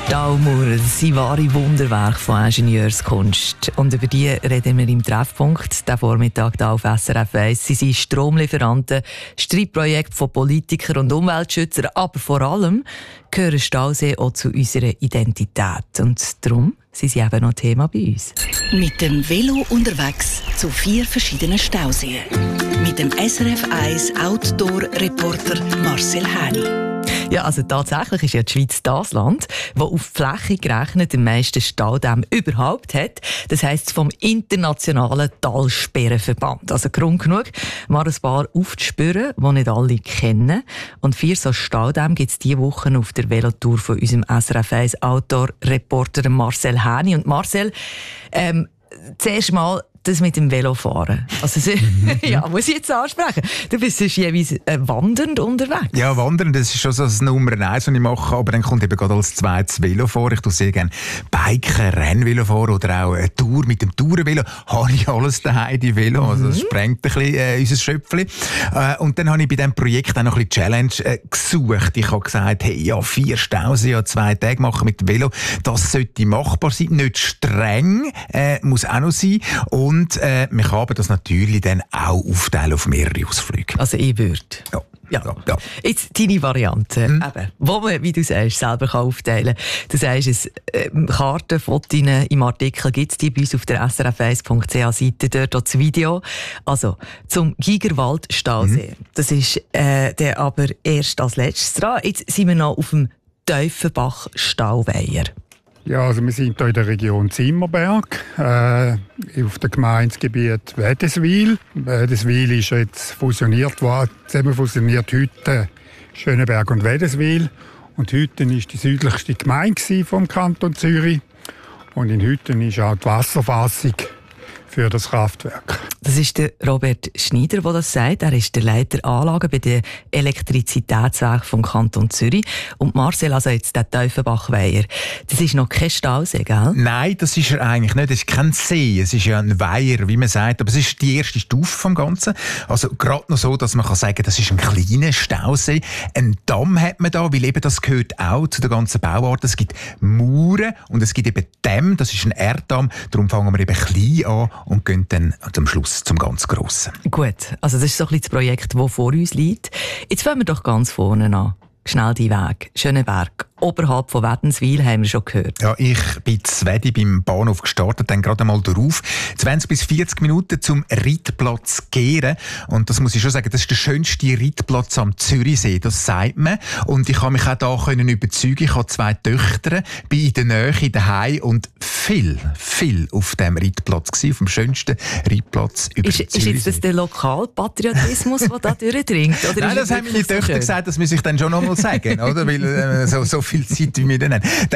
Staumauer sind wahre Wunderwerke von Ingenieurskunst. Und über die reden wir im Treffpunkt, diesen Vormittag hier auf SRF 1. Sie sind Stromlieferanten, Streitprojekte von Politikern und Umweltschützern, aber vor allem gehören Stauseen auch zu unserer Identität. Und darum sind sie eben noch Thema bei uns. Mit dem Velo unterwegs zu 4 verschiedenen Stauseen. Mit dem SRF 1 Outdoor-Reporter Marcel Häni. Ja, also tatsächlich ist ja die Schweiz das Land, das auf Fläche gerechnet den meisten Staudämme überhaupt hat. Das heisst vom internationalen Talsperrenverband. Also Grund genug, mal ein paar aufzuspüren, die nicht alle kennen. Und 4 so Staudämme gibt es diese Woche auf der Velotour von unserem SRF 1 Outdoor-Reporter Marcel Häni. Und Marcel, zuerst mal das mit dem Velofahren. Also, ja, muss ich jetzt ansprechen. Du bist jeweils wandernd unterwegs. Ja, wandern, das ist schon so das Nummer 1, was ich mache. Aber dann kommt eben gerade als zweites Velo vor. Ich tue sehr gerne Biken, Rennvelo fahren oder auch eine Tour mit dem Tourenvelo. Habe ich alles daheim, die Velo. Also das sprengt ein bisschen unser Schöpfchen. Und dann habe ich bei diesem Projekt auch noch ein bisschen Challenge gesucht. Ich habe gesagt, hey, ja, 4 Stauseen an 2 Tagen machen mit dem Velo. Das sollte machbar sein. Nicht streng, muss auch noch sein. Und wir können das natürlich dann auch aufteilen auf mehrere Ausflüge. Also ich würde. Ja. Jetzt deine Variante, eben, wo man, wie du sagst, selber aufteilen kann. Du sagst es, Karten, Fotos im Artikel gibt es die bei uns auf der srf1.ch-Seite, dort auch das Video. Also zum Gigerwald-Stausee. Das ist der aber erst als letztes dran. Jetzt sind wir noch auf dem Tiefenbach-Stauweiher. Ja, also wir sind hier in der Region Zimmerberg, auf dem Gemeindegebiet Wädenswil. Wädenswil ist jetzt fusioniert worden, zusammen fusioniert heute Schöneberg und Wädenswil. Und Hütten war die südlichste Gemeinde vom Kanton Zürich. Und in Hütten ist auch die Wasserfassung für das Kraftwerk. Das ist der Robert Schneider, der das sagt. Er ist der Leiter Anlagen bei den Elektrizitätswerken vom Kanton Zürich. Und Marcel, also jetzt der Tiefenbach-Weiher, das ist noch kein Stausee, gell? Nein, das ist er eigentlich nicht. Das ist kein See. Es ist ja ein Weiher, wie man sagt. Aber es ist die erste Stufe vom Ganzen. Also gerade noch so, dass man kann sagen, das ist ein kleiner Stausee. Ein Damm hat man da, weil eben das gehört auch zu der ganzen Bauart. Es gibt Mauern und es gibt eben Dämme. Das ist ein Erddamm. Darum fangen wir eben klein an und gehen dann zum Schluss zum ganz Grossen. Gut, also das ist so ein bisschen das Projekt, das vor uns liegt. Jetzt fangen wir doch ganz vorne an. Schnell die Weg. Schöneberg. Oberhalb von Wädenswil haben wir schon gehört. Ja, ich bin zu Wedi beim Bahnhof gestartet, dann gerade einmal darauf. 20 bis 40 Minuten zum Reitplatz Geren. Und das muss ich schon sagen, das ist der schönste Reitplatz am Zürichsee, das sagt man. Und ich kann mich auch hier überzeugen. Ich habe 2 Töchter, bin in der Nähe daheim und viel auf diesem Reitplatz gewesen, auf dem schönsten Reitplatz über Ist jetzt das der Lokalpatriotismus, der da durchdringt? Oder nein, das haben meine Töchter gesagt, das muss ich dann schon noch mal sagen, oder? Weil so viel Zeit, wie wir dann haben.